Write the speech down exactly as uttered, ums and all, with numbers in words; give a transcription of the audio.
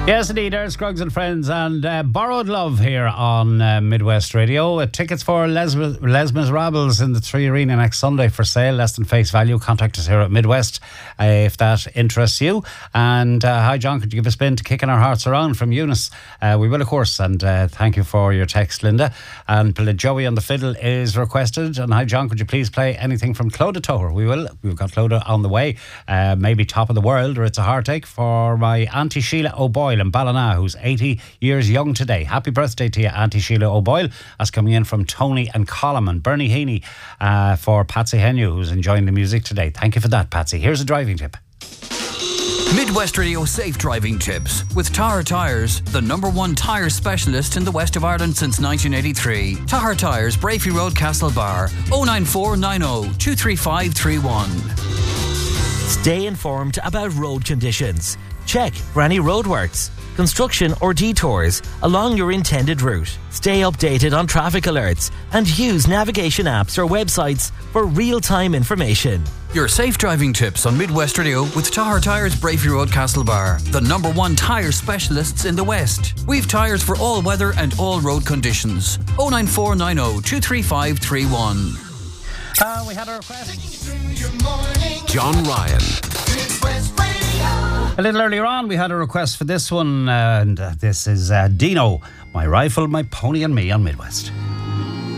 Yes, indeed, there's Scruggs and Friends and uh, Borrowed Love here on uh, Midwest Radio. Uh, tickets for Les, Les Miserables in the Three Arena next Sunday for sale, less than face value. Contact us here at Midwest uh, if that interests you. And uh, hi, John, could you give a spin to Kicking Our Hearts Around from Eunice? Uh, we will, of course, and uh, thank you for your text, Linda. And Joey on the fiddle is requested. And hi, John, could you please play anything from Clodagh Toher? We will. We've got Clodagh on the way. Uh, maybe Top of the World or It's a Heartache for my Auntie Sheila O'Boyle in Ballina, who's eighty years young today. Happy birthday to you, Auntie Sheila O'Boyle. That's coming in from Tony and Colin and Bernie Heaney uh, for Patsy Henry, who's enjoying the music today. Thank you for that, Patsy. Here's a driving tip. Midwest Radio safe driving tips with Tahar Tyres, the number one tyre specialist in the west of Ireland since nineteen eighty-three. Tahar Tyres, Brafey Road, Castlebar, oh nine four nine oh two three five three one. Stay informed about road conditions. Check for any roadworks, construction or detours along your intended route. Stay updated on traffic alerts and use navigation apps or websites for real-time information. Your safe driving tips on Midwest Radio with Tahar Tyres, Brafey Road, Castlebar, the number one tyre specialists in the West. We've tyres for all weather and all road conditions. oh nine four nine oh two three five three one. Uh, we had a request. John Ryan. A little earlier on, we had a request for this one, uh, and uh, this is uh, Dino, My Rifle, My Pony and Me on Midwest.